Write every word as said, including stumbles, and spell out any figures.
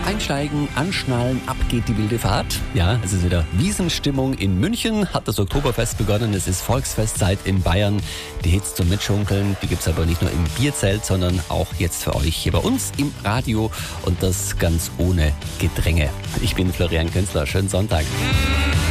Einsteigen, anschnallen, ab geht die wilde Fahrt. Ja, es ist wieder Wiesenstimmung in München, hat das Oktoberfest begonnen, es ist Volksfestzeit in Bayern. Die Hits zum Mitschunkeln, die gibt's aber nicht nur im Bierzelt, sondern auch jetzt für euch hier bei uns im Radio und das ganz ohne Gedränge. Ich bin Florian Künzler, schönen Sonntag.